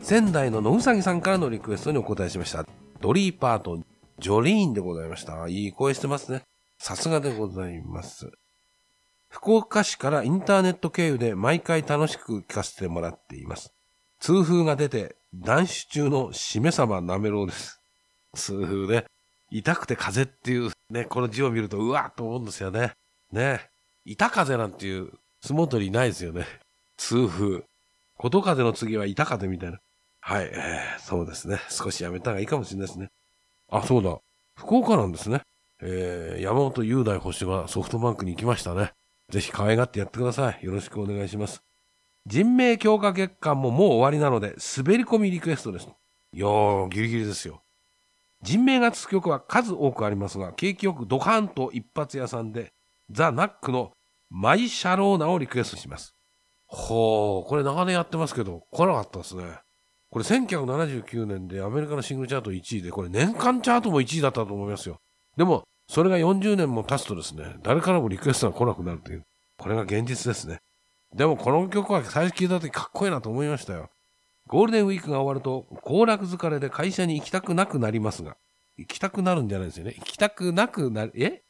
仙台の野うさぎさんからのリクエストにお答えしました。ドリーパート、ジョリーンでございました。いい声してますね。さすがでございます。福岡市からインターネット経由で毎回楽しく聞かせてもらっています。痛風が出て、断酒中のしめさばなめろうです。痛風で、痛くて風っていうね、この字を見るとうわーっと思うんですよね。ね。痛風なんていう相撲取りいないですよね。痛風。こと風の次は痛風みたいな。はい、そうですね。少しやめた方がいいかもしれないですね。あ、そうだ。福岡なんですね。山本雄大捕手がソフトバンクに行きましたね。ぜひ可愛がってやってください。よろしくお願いします。人命強化月間ももう終わりなので、滑り込みリクエストです。いやー、ギリギリですよ。人命がつく曲は数多くありますが、景気よくドカーンと一発屋さんで、ザ・ナックのマイ・シャローナをリクエストします。ほー、これ長年やってますけど、来なかったですね。これ1979年でアメリカのシングルチャート1位で、これ年間チャートも1位だったと思いますよ。でも、それが40年も経つとですね、誰からもリクエストが来なくなるという、これが現実ですね。でもこの曲は最初聞いた時かっこいいなと思いましたよ。ゴールデンウィークが終わると、行楽疲れで会社に行きたくなくなりますが、行きたくなるんじゃないですよね。行きたくなくな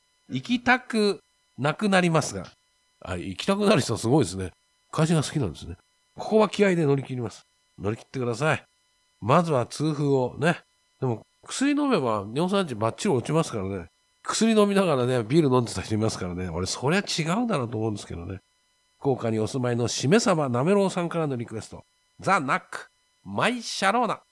りますが、行きたくなる人はすごいですね。会社が好きなんですね。ここは気合で乗り切ります。乗り切ってください。まずは痛風をね。でも、薬飲めば尿酸値バッチリ落ちますからね。薬飲みながらね、ビール飲んでた人いますからね。俺、そりゃ違うだろうと思うんですけどね。福岡にお住まいのしめさばなめろうさんからのリクエスト。ザ・ナック、マイ・シャローナ。